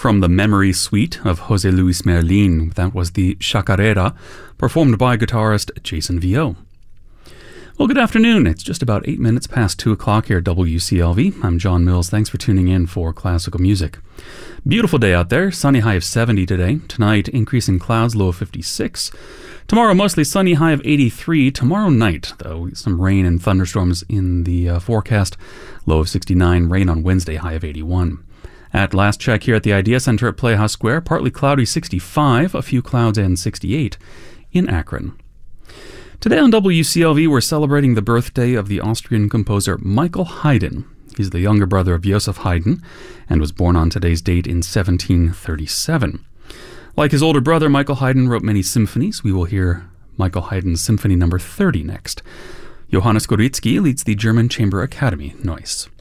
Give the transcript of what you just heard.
From the Memory Suite of José Luis Merlin, that was the Chacarera, performed by guitarist Jason Vio. Well, good afternoon. It's just about 8 minutes past 2 o'clock here at WCLV. I'm John Mills. Thanks for tuning in for classical music. Beautiful day out there. Sunny, high of 70 today. Tonight, increasing clouds, low of 56. Tomorrow, mostly sunny, high of 83. Tomorrow night, though, some rain and thunderstorms in the forecast. Low of 69. Rain on Wednesday, high of 81. At last check here at the Idea Center at Playhouse Square, partly cloudy, 65. A few clouds and 68 in Akron. Today on WCLV, we're celebrating the birthday of the Austrian composer Michael Haydn. He's the younger brother of Joseph Haydn and was born on today's date in 1737. Like his older brother, Michael Haydn wrote many symphonies. We will hear Michael Haydn's Symphony No. 30 next. Johannes Gorizki leads the German Chamber Academy, Neuss.